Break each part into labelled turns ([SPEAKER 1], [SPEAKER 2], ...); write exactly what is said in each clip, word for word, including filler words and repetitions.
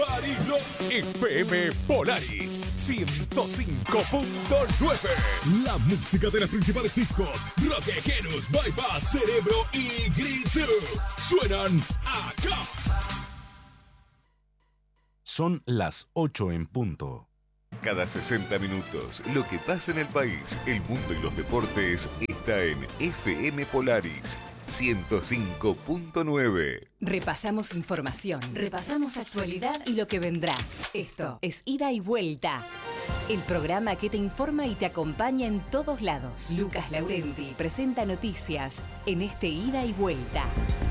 [SPEAKER 1] Barilo F M Polaris ciento cinco punto nueve. La música de las principales discos rockeros, Bypass, Cerebro y Grisú suenan acá.
[SPEAKER 2] Son las ocho en punto.
[SPEAKER 3] Cada sesenta minutos, lo que pasa en el país, el mundo y los deportes está en F M Polaris ciento cinco punto nueve.
[SPEAKER 4] Repasamos información, repasamos actualidad y lo que vendrá. Esto es Ida y Vuelta, el programa que te informa y te acompaña en todos lados. Lucas Laurenti presenta noticias en este Ida y Vuelta.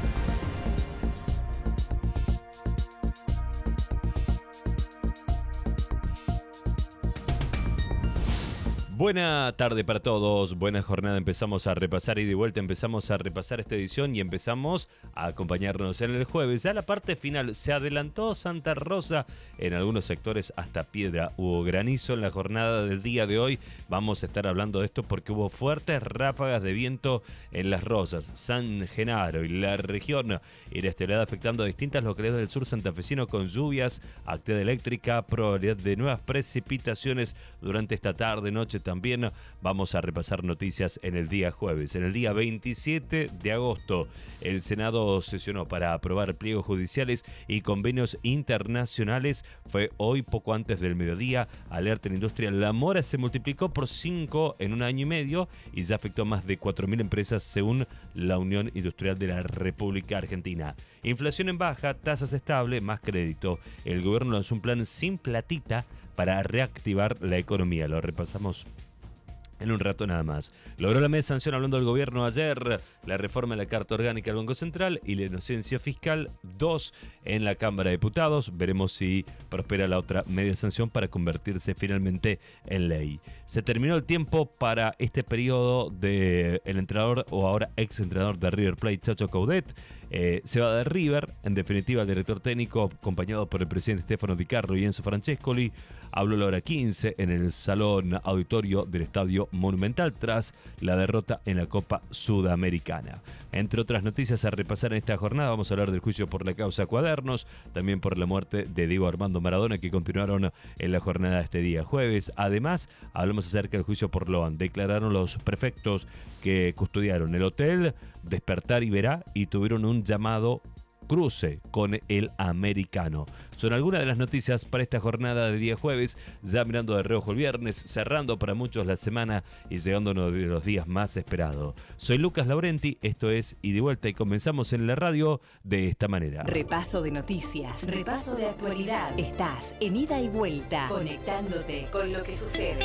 [SPEAKER 5] Buena tarde para todos, buena jornada. Empezamos a repasar y de vuelta empezamos a repasar esta edición y empezamos a acompañarnos en el jueves. Ya la parte final se adelantó Santa Rosa, en algunos sectores hasta piedra. Hubo granizo en la jornada del día de hoy. Vamos a estar hablando de esto porque hubo fuertes ráfagas de viento en Las Rosas, San Genaro y la región Inestelada, afectando a distintas localidades del sur santafesino con lluvias, actividad eléctrica, probabilidad de nuevas precipitaciones durante esta tarde, noche. También vamos a repasar noticias en el día jueves. En el día veintisiete de agosto, el Senado sesionó para aprobar pliegos judiciales y convenios internacionales. Fue hoy, poco antes del mediodía. Alerta en la industria. La mora se multiplicó por cinco en un año y medio y ya afectó a más de cuatro mil empresas según la Unión Industrial de la República Argentina. Inflación en baja, tasas estables, más crédito. El gobierno lanzó un plan sin platita para reactivar la economía. Lo repasamos en un rato nada más. Logró la mesa de sanción, hablando del gobierno ayer, la reforma de la Carta Orgánica del Banco Central y la inocencia fiscal, dos en la Cámara de Diputados. Veremos si prospera la otra media sanción para convertirse finalmente en ley. Se terminó el tiempo para este periodo del entrenador o ahora ex entrenador de River Plate, Chacho Coudet. Eh, se va de River, en definitiva el director técnico, acompañado por el presidente Stefano Di Carlo y Enzo Francescoli, habló a la hora quince en el salón auditorio del Estadio Monumental tras la derrota en la Copa Sudamericana. Entre otras noticias a repasar en esta jornada, vamos a hablar del juicio por la causa Cuadernos, también por la muerte de Diego Armando Maradona, que continuaron en la jornada de este día jueves. Además, hablamos acerca del juicio por Loan. Declararon los prefectos que custodiaron el hotel Despertar y Verá y tuvieron un llamado cruce con el americano. Son algunas de las noticias para esta jornada de día jueves, ya mirando de reojo el viernes, cerrando para muchos la semana y llegando uno de los días más esperados. Soy Lucas Laurenti, esto es Ida y Vuelta y comenzamos en la radio de esta manera.
[SPEAKER 4] Repaso de noticias, repaso de actualidad. Estás en Ida y Vuelta, conectándote con lo que sucede.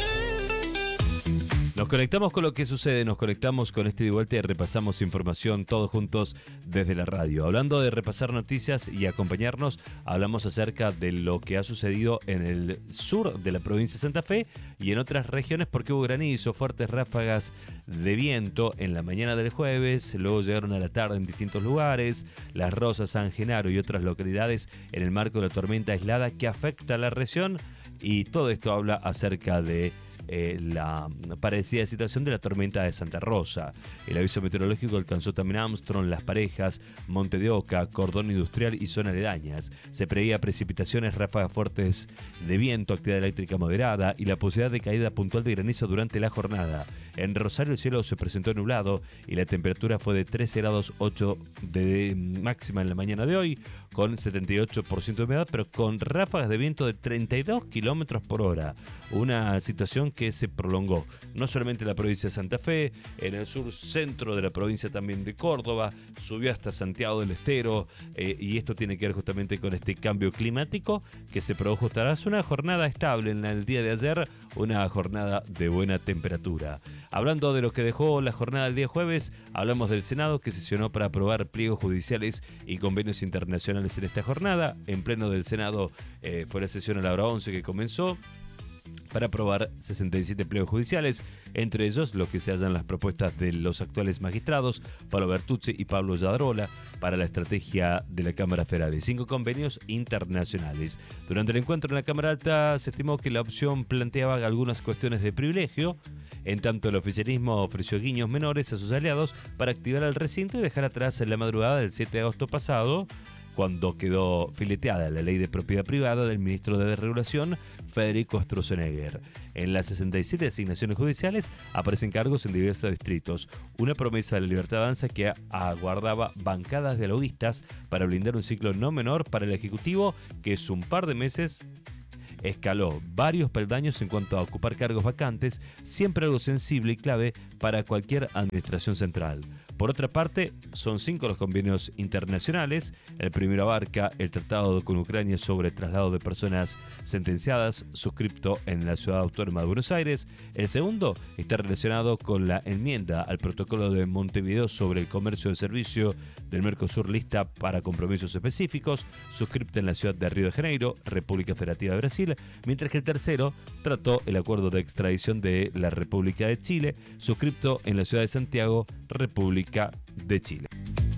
[SPEAKER 5] Nos conectamos con lo que sucede, nos conectamos con este de vuelta y repasamos información todos juntos desde la radio. Hablando de repasar noticias y acompañarnos, hablamos acerca de lo que ha sucedido en el sur de la provincia de Santa Fe y en otras regiones porque hubo granizo, fuertes ráfagas de viento en la mañana del jueves, luego llegaron a la tarde en distintos lugares, Las Rosas, San Genaro y otras localidades en el marco de la tormenta aislada que afecta a la región y todo esto habla acerca de Eh, la parecida situación de la tormenta de Santa Rosa. El aviso meteorológico alcanzó también Armstrong, Las Parejas, Monte de Oca, Cordón Industrial y zonas aledañas. Se preveía precipitaciones, ráfagas fuertes de viento, actividad eléctrica moderada y la posibilidad de caída puntual de granizo durante la jornada. En Rosario el cielo se presentó nublado y la temperatura fue de trece grados ocho de máxima en la mañana de hoy, con setenta y ocho por ciento de humedad, pero con ráfagas de viento de treinta y dos kilómetros por hora. Una situación que se prolongó no solamente en la provincia de Santa Fe, en el sur centro de la provincia también de Córdoba, subió hasta Santiago del Estero, eh, y esto tiene que ver justamente con este cambio climático que se produjo tras una jornada estable en el día de ayer, una jornada de buena temperatura. Hablando de lo que dejó la jornada del día jueves, hablamos del Senado que sesionó para aprobar pliegos judiciales y convenios internacionales en esta jornada. En pleno del Senado eh, fue la sesión a la hora once que comenzó para aprobar sesenta y siete pliegos judiciales, entre ellos los que se hallan las propuestas de los actuales magistrados, Pablo Bertucci y Pablo Yadrola, para la estrategia de la Cámara Federal y cinco convenios internacionales. Durante el encuentro en la Cámara Alta se estimó que la opción planteaba algunas cuestiones de privilegio, en tanto el oficialismo ofreció guiños menores a sus aliados para activar el recinto y dejar atrás en la madrugada del siete de agosto pasado cuando quedó fileteada la ley de propiedad privada del ministro de Desregulación, Federico Stroessner. En las sesenta y siete asignaciones judiciales aparecen cargos en diversos distritos. Una promesa de la Libertad Avanza que aguardaba bancadas de lobistas para blindar un ciclo no menor para el Ejecutivo, que es un par de meses escaló varios peldaños en cuanto a ocupar cargos vacantes, siempre algo sensible y clave para cualquier administración central. Por otra parte, son cinco los convenios internacionales. El primero abarca el tratado con Ucrania sobre traslado de personas sentenciadas, suscripto en la Ciudad Autónoma de Buenos Aires. El segundo está relacionado con la enmienda al protocolo de Montevideo sobre el comercio de servicio del Mercosur, lista para compromisos específicos, suscripta en la ciudad de Río de Janeiro, República Federativa de Brasil, mientras que el tercero trató el acuerdo de extradición de la República de Chile, suscripto en la ciudad de Santiago, República de Chile.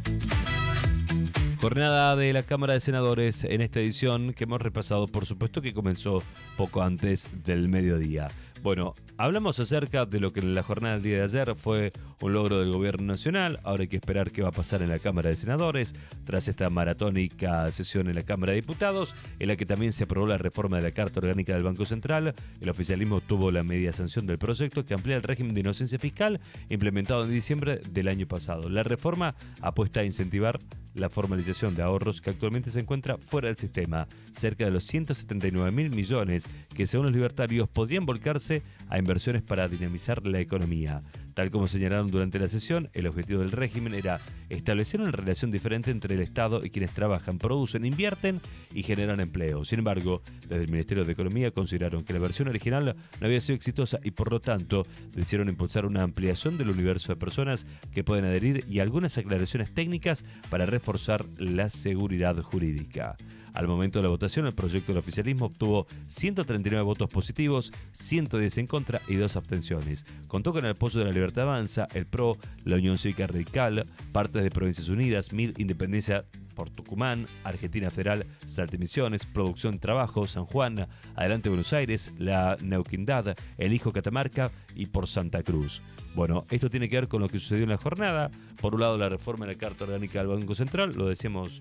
[SPEAKER 5] Jornada de la Cámara de Senadores en esta edición que hemos repasado, por supuesto que comenzó poco antes del mediodía. Bueno, hablamos acerca de lo que en la jornada del día de ayer fue un logro del gobierno nacional. Ahora hay que esperar qué va a pasar en la Cámara de Senadores tras esta maratónica sesión en la Cámara de Diputados, en la que también se aprobó la reforma de la Carta Orgánica del Banco Central. El oficialismo obtuvo la media sanción del proyecto que amplía el régimen de inocencia fiscal implementado en diciembre del año pasado. La reforma apuesta a incentivar la formalización de ahorros que actualmente se encuentra fuera del sistema, cerca de los ciento setenta y nueve mil millones que según los libertarios podrían volcarse a inversiones para dinamizar la economía. Tal como señalaron durante la sesión, el objetivo del régimen era establecer una relación diferente entre el Estado y quienes trabajan, producen, invierten y generan empleo. Sin embargo, desde el Ministerio de Economía consideraron que la versión original no había sido exitosa y por lo tanto decidieron impulsar una ampliación del universo de personas que pueden adherir y algunas aclaraciones técnicas para reforzar la seguridad jurídica. Al momento de la votación, el proyecto del oficialismo obtuvo ciento treinta y nueve votos positivos, ciento diez en contra y dos abstenciones. Contó con el apoyo de la Libertad Avanza, el P R O, la Unión Cívica Radical, partes de Provincias Unidas, M I R, Independencia por Tucumán, Argentina Federal, Salta Misiones, Producción Trabajo, San Juan, Adelante Buenos Aires, la Neuquindad, El Hijo Catamarca y por Santa Cruz. Bueno, esto tiene que ver con lo que sucedió en la jornada. Por un lado, la reforma de la Carta Orgánica del Banco Central, lo decíamos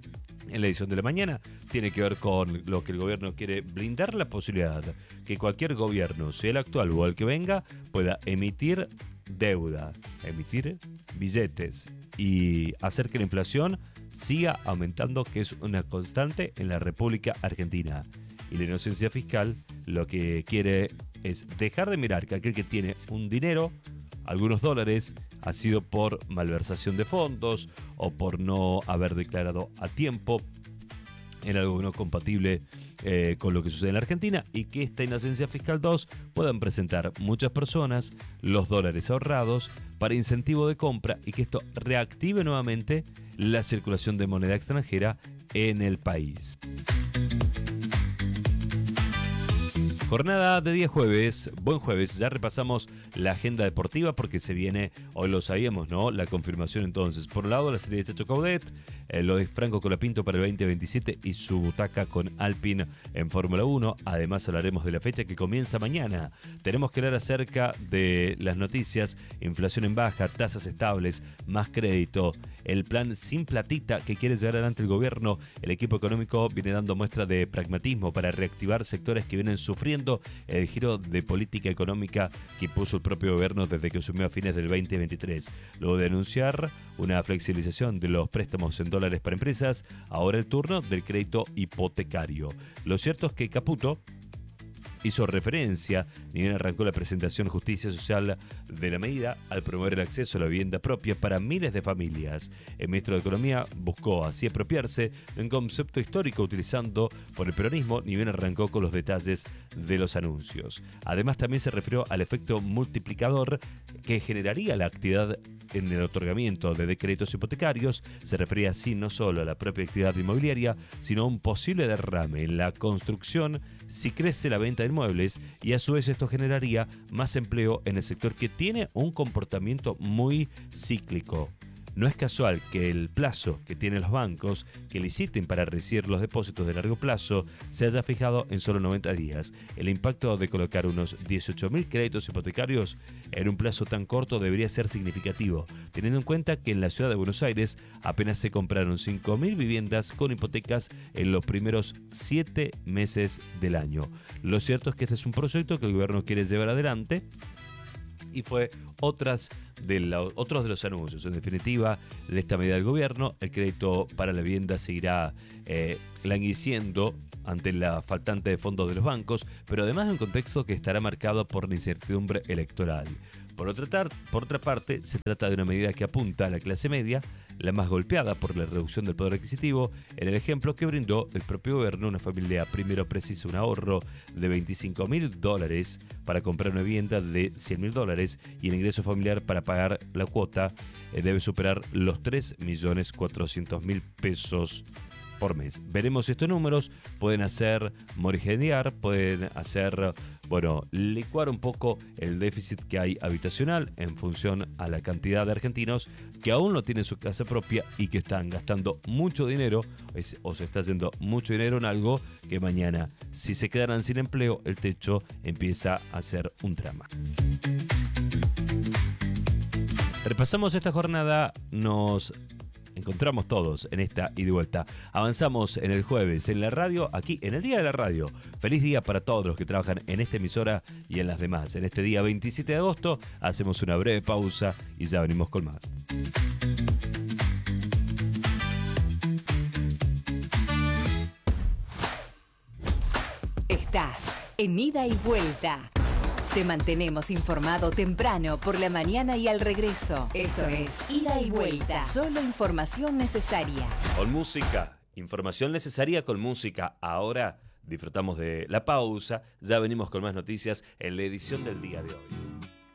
[SPEAKER 5] en la edición de la mañana, tiene que ver con lo que el gobierno quiere blindar la posibilidad que cualquier gobierno, sea el actual o el que venga, pueda emitir deuda, emitir billetes y hacer que la inflación siga aumentando, que es una constante en la República Argentina. Y la inocencia fiscal lo que quiere es dejar de mirar que aquel que tiene un dinero, algunos dólares, ha sido por malversación de fondos o por no haber declarado a tiempo en algo no compatible eh, con lo que sucede en la Argentina, y que esta inocencia fiscal dos puedan presentar muchas personas los dólares ahorrados para incentivo de compra y que esto reactive nuevamente la circulación de moneda extranjera en el país. Jornada de día jueves, buen jueves, ya repasamos la agenda deportiva porque se viene, hoy lo sabíamos, ¿no? La confirmación entonces, por un lado la serie de Chacho Caudet, eh, lo de Franco Colapinto para el veinte veintisiete y su butaca con Alpine en Fórmula uno. Además hablaremos de la fecha que comienza mañana. Tenemos que hablar acerca de las noticias, inflación en baja, tasas estables, más crédito, el plan sin platita que quiere llevar adelante el gobierno. El equipo económico viene dando muestra de pragmatismo para reactivar sectores que vienen sufriendo el giro de política económica que puso el propio gobierno desde que asumió a fines del veinte veintitrés. Luego de anunciar una flexibilización de los préstamos en dólares para empresas, ahora el turno del crédito hipotecario. Lo cierto es que Caputo hizo referencia, ni bien arrancó la presentación Justicia Social de la medida, al promover el acceso a la vivienda propia para miles de familias. El ministro de Economía buscó así apropiarse de un concepto histórico utilizando por el peronismo, ni bien arrancó con los detalles de los anuncios. Además también se refirió al efecto multiplicador que generaría la actividad en el otorgamiento de créditos hipotecarios. Se refería así no solo a la propia actividad inmobiliaria, sino a un posible derrame en la construcción si crece la venta de inmuebles, y a su vez esto generaría más empleo en el sector que tiene un comportamiento muy cíclico. No es casual que el plazo que tienen los bancos que liciten para recibir los depósitos de largo plazo se haya fijado en solo noventa días. El impacto de colocar unos dieciocho mil créditos hipotecarios en un plazo tan corto debería ser significativo, teniendo en cuenta que en la ciudad de Buenos Aires apenas se compraron cinco mil viviendas con hipotecas en los primeros siete meses del año. Lo cierto es que este es un proyecto que el gobierno quiere llevar adelante y fue otras de la, otros de los anuncios. En definitiva, de esta medida del gobierno, el crédito para la vivienda seguirá eh, languiciendo ante la faltante de fondos de los bancos, pero además de un contexto que estará marcado por la incertidumbre electoral. Por otra, tar- por otra parte, se trata de una medida que apunta a la clase media, la más golpeada por la reducción del poder adquisitivo. En el ejemplo que brindó el propio gobierno, una familia primero precisa un ahorro de veinticinco mil dólares para comprar una vivienda de cien mil dólares y el ingreso familiar para pagar la cuota eh, debe superar los tres millones cuatrocientos mil pesos por mes. Veremos estos números, pueden hacer morigenear, pueden hacer, bueno, licuar un poco el déficit que hay habitacional en función a la cantidad de argentinos que aún no tienen su casa propia y que están gastando mucho dinero o se está yendo mucho dinero en algo que mañana, si se quedaran sin empleo, el techo empieza a ser un drama. Repasamos esta jornada, nos encontramos todos en esta ida y vuelta. Avanzamos en el jueves en la radio, aquí en el Día de la Radio. Feliz día para todos los que trabajan en esta emisora y en las demás. En este día veintisiete de agosto hacemos una breve pausa y ya venimos con más.
[SPEAKER 4] Estás en Ida y Vuelta. Te mantenemos informado temprano, por la mañana y al regreso. Esto es Ida y Vuelta. Solo información necesaria.
[SPEAKER 5] Con música. Información necesaria con música. Ahora disfrutamos de la pausa. Ya venimos con más noticias en la edición del día de hoy.